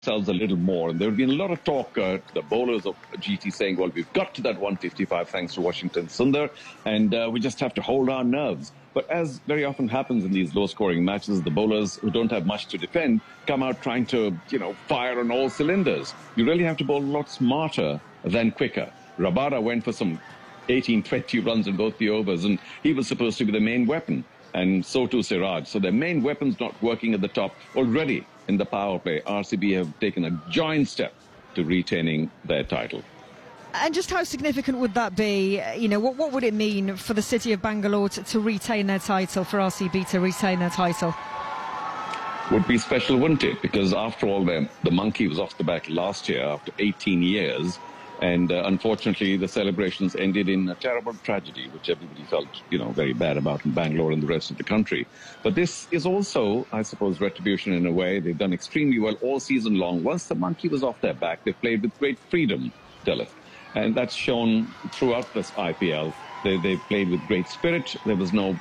themselves a little more. And there have been a lot of talk, the bowlers of GT saying, well, we've got to that 155 thanks to Washington Sundar, and we just have to hold our nerves. But as very often happens in these low-scoring matches, the bowlers who don't have much to defend come out trying to, fire on all cylinders. You really have to bowl a lot smarter than quicker. Rabada went for some 18, 20 runs in both the overs, and he was supposed to be the main weapon, and so too Siraj. So their main weapon's not working at the top already. In the power play, RCB have taken a giant step to retaining their title. And just how significant would that be? What would it mean for the city of Bangalore to retain their title, for RCB to retain their title? Would be special, wouldn't it? Because after all, the monkey was off the back last year after 18 years. And unfortunately, the celebrations ended in a terrible tragedy, which everybody felt, very bad about in Bangalore and the rest of the country. But this is also, I suppose, retribution in a way. They've done extremely well all season long. Once the monkey was off their back, they played with great freedom, Dilith. And that's shown throughout this IPL. They played with great spirit. There was no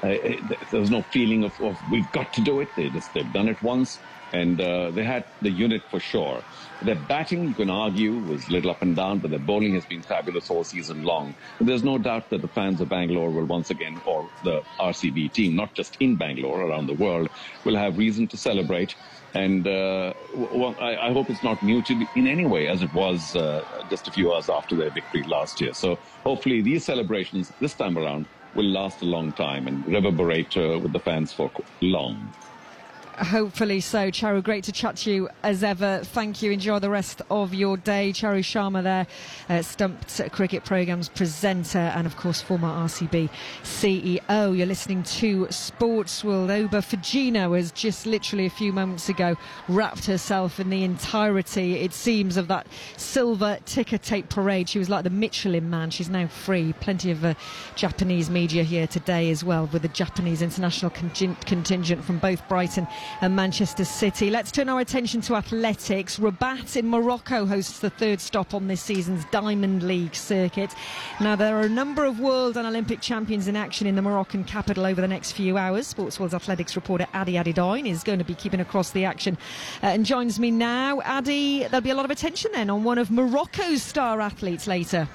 feeling of we've got to do it. They've done it once. And they had the unit for sure. Their batting, you can argue, was a little up and down, but their bowling has been fabulous all season long. And there's no doubt that the fans of Bangalore will once again, or the RCB team, not just in Bangalore, around the world, will have reason to celebrate. And I hope it's not muted in any way, as it was just a few hours after their victory last year. So hopefully these celebrations this time around will last a long time and reverberate with the fans for long. Hopefully so. Charu, great to chat to you as ever. Thank you. Enjoy the rest of your day. Charu Sharma there, Stumped Cricket Programme's presenter and, of course, former RCB CEO. You're listening to Sports World. Oba Fujino has just literally a few moments ago wrapped herself in the entirety, it seems, of that silver ticker tape parade. She was like the Michelin Man. She's now free. Plenty of Japanese media here today as well, with the Japanese international contingent from both Brighton and Manchester City. Let's turn our attention to athletics. Rabat in Morocco hosts the third stop on this season's Diamond League circuit. Now, there are a number of world and Olympic champions in action in the Moroccan capital over the next few hours. Sports World's athletics reporter Adi Adidoin is going to be keeping across the action and joins me now. Adi, there'll be a lot of attention then on one of Morocco's star athletes later.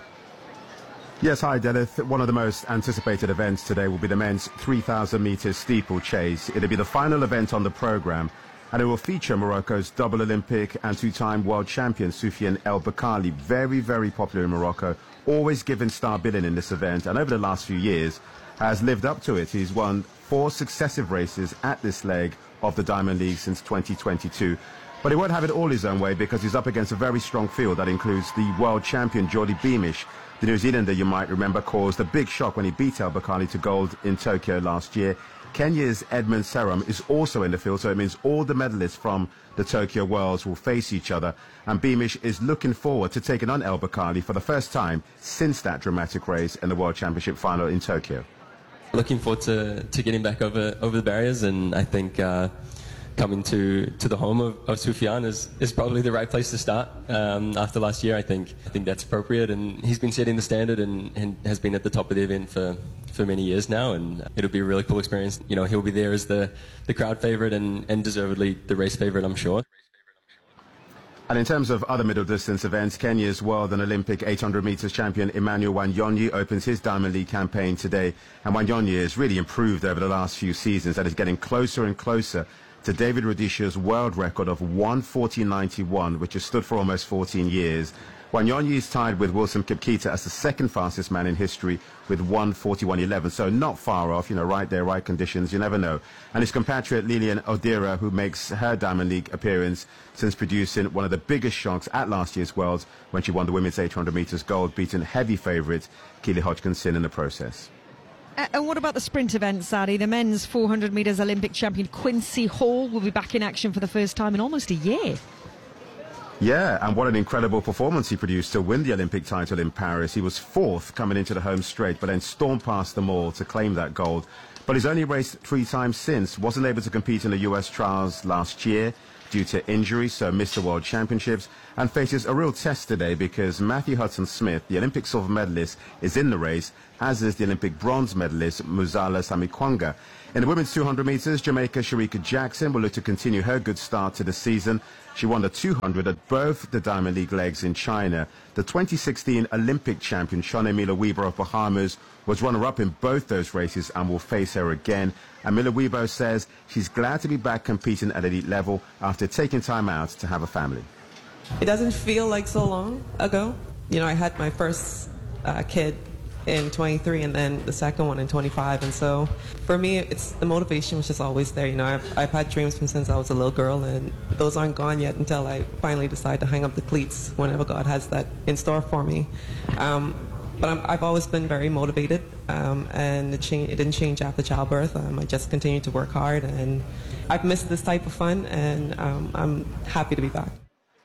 Yes, hi Delith. One of the most anticipated events today will be the men's 3,000 metres steeplechase. It'll be the final event on the programme, and it will feature Morocco's double Olympic and two-time world champion Soufiane El Bakkali. Very, very popular in Morocco, always given star billing in this event, and over the last few years has lived up to it. He's won 4 successive races at this leg of the Diamond League since 2022. But he won't have it all his own way, because he's up against a very strong field that includes the world champion Jordi Beamish. The New Zealander, you might remember, caused a big shock when he beat El Bakkali to gold in Tokyo last year. Kenya's Edmund Serem is also in the field, so it means all the medalists from the Tokyo Worlds will face each other. And Beamish is looking forward to taking on El Bakkali for the first time since that dramatic race in the World Championship final in Tokyo. Looking forward to getting back over the barriers, and I think coming to the home of Soufiane is probably the right place to start. After last year, I think that's appropriate, and he's been setting the standard and has been at the top of the event for many years now, and it'll be a really cool experience. He'll be there as the crowd favourite and deservedly the race favourite, I'm sure. And in terms of other middle distance events, Kenya's world and Olympic 800 metres champion Emmanuel Wanyonyi opens his Diamond League campaign today. And Wanyonyi has really improved over the last few seasons and is getting closer and closer to David Rudisha's world record of 1:40.91, which has stood for almost 14 years. Wanyonyi is tied with Wilson Kipketer as the second fastest man in history with 1:41.11, so not far off, right there, right conditions, you never know. And his compatriot Lilian Odera, who makes her Diamond League appearance since producing one of the biggest shocks at last year's Worlds when she won the women's 800 metres gold, beating heavy favourite Keely Hodgkinson in the process. And what about the sprint events, Adi? The men's 400 metres Olympic champion Quincy Hall will be back in action for the first time in almost a year. Yeah, and what an incredible performance he produced to win the Olympic title in Paris. He was 4th coming into the home straight, but then stormed past them all to claim that gold. But he's only raced 3 times since, wasn't able to compete in the US trials last year due to injury, so missed the World Championships, and faces a real test today because Matthew Hudson-Smith, the Olympic silver medalist, is in the race, as is the Olympic bronze medalist Muzala Samikwanga. In the women's 200 meters, Jamaica's Sharika Jackson will look to continue her good start to the season. She won the 200 at both the Diamond League legs in China. The 2016 Olympic champion Shaunae Miller-Weber of Bahamas was runner-up in both those races and will face her again. And Miller-Weber says she's glad to be back competing at elite level after taking time out to have a family. It doesn't feel like so long ago. You know, I had my first kid in 23 and then the second one in 25, and so for me it's the motivation was just always there. You know, I've had dreams from since I was a little girl, and those aren't gone yet until I finally decide to hang up the cleats whenever God has that in store for me. But I've always been very motivated, and it didn't change after childbirth. I just continued to work hard, and I've missed this type of fun, and I'm happy to be back.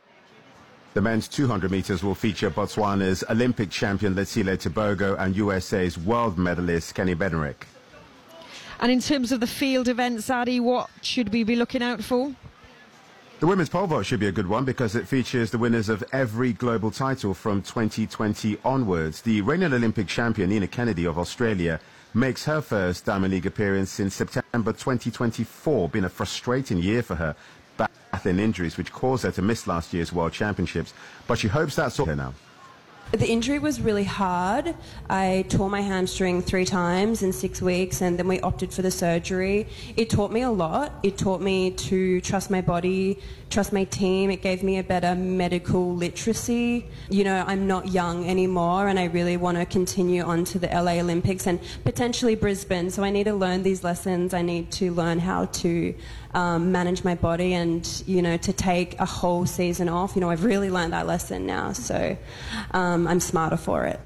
The men's 200 meters will feature Botswana's Olympic champion Letsile Tebogo and USA's world medalist Kenny Bednarek. And in terms of the field events, Adi, what should we be looking out for? The women's pole vault should be a good one because it features the winners of every global title from 2020 onwards. The reigning Olympic champion Nina Kennedy of Australia makes her first Diamond League appearance since September 2024, been a frustrating year for her, battling injuries which caused her to miss last year's World Championships, but she hopes that's all her now. The injury was really hard. I tore my hamstring 3 times in 6 weeks, and then we opted for the surgery. It taught me a lot. It taught me to trust my body, trust my team. It gave me a better medical literacy. You know, I'm not young anymore, and I really want to continue on to the LA Olympics and potentially Brisbane. So I need to learn these lessons. I need to learn how to manage my body and, you know, to take a whole season off. You know, I've really learned that lesson now, so I'm smarter for it.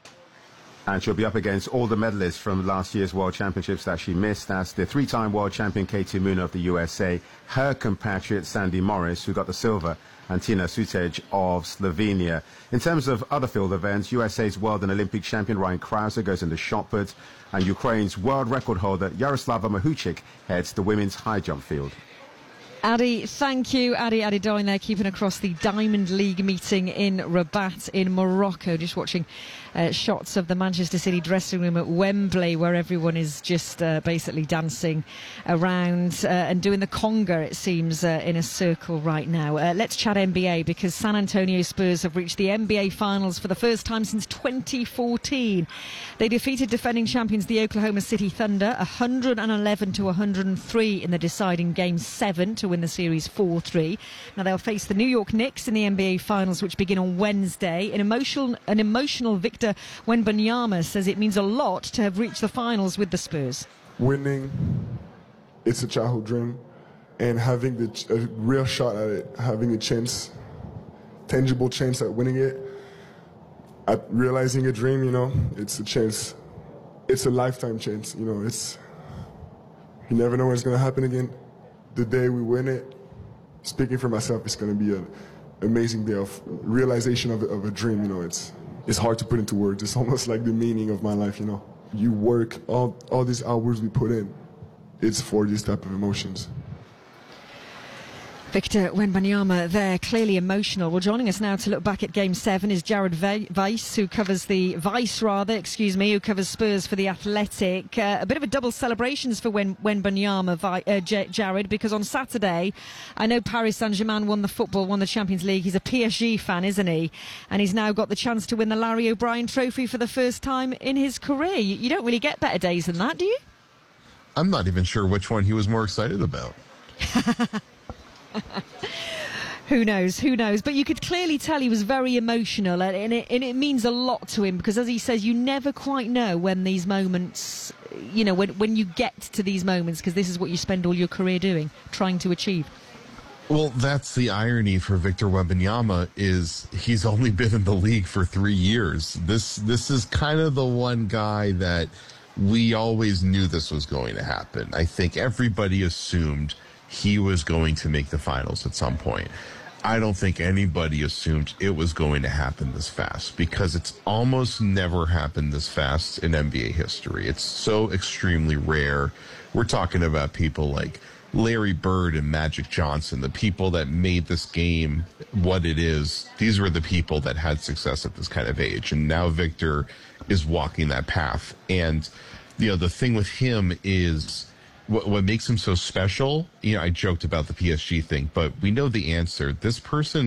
And she'll be up against all the medalists from last year's World Championships that she missed. That's the 3-time world champion Katie Moon of the USA, her compatriot Sandy Morris, who got the silver, and Tina Sutej of Slovenia. In terms of other field events, USA's world and Olympic champion Ryan Krauser goes into shot put, and Ukraine's world record holder Yaroslava Mahuchik heads the women's high jump field. Adi, thank you. Adi Doyne there, keeping across the Diamond League meeting in Rabat in Morocco. Just watching shots of the Manchester City dressing room at Wembley, where everyone is just basically dancing around and doing the conga, it seems, in a circle right now. Let's chat NBA, because San Antonio Spurs have reached the NBA Finals for the first time since 2014. They defeated defending champions the Oklahoma City Thunder 111-103 in the deciding Game 7 to win the series 4-3. Now they'll face the New York Knicks in the NBA Finals, which begin on Wednesday. An emotional Victor Wembanyama says it means a lot to have reached the finals with the Spurs. Winning, it's a childhood dream, and having a real shot at it, having a chance, tangible chance at winning it, at realizing a dream, you know, it's a chance. It's a lifetime chance, you know. You never know when it's going to happen again. The day we win it, speaking for myself, it's going to be an amazing day of realization of a dream, you know. It's hard to put into words. It's almost like the meaning of my life, you know. You work, all these hours we put in, it's for these type of emotions. Victor Wembanyama there, clearly emotional. Well, joining us now to look back at Game 7 is Jared Weiss, who covers who covers Spurs for The Athletic. A bit of a double celebrations for Wembanyama, Jared, because on Saturday, I know Paris Saint-Germain won the Champions League. He's a PSG fan, isn't he? And he's now got the chance to win the Larry O'Brien Trophy for the first time in his career. You don't really get better days than that, do you? I'm not even sure which one he was more excited about. Who knows? But you could clearly tell he was very emotional, and it means a lot to him, because, as he says, you never quite know when these moments, you know, when you get to these moments, because this is what you spend all your career doing, trying to achieve. Well, that's the irony for Victor Wembanyama, is he's only been in the league for 3 years. This is kind of the one guy that we always knew this was going to happen. I think everybody assumed he was going to make the finals at some point. I don't think anybody assumed it was going to happen this fast, because it's almost never happened this fast in NBA history. It's so extremely rare. We're talking about people like Larry Bird and Magic Johnson, the people that made this game what it is, these were the people that had success at this kind of age. And now Victor is walking that path. And, the thing with him is what makes him so special. I joked about the PSG thing, but we know the answer. This person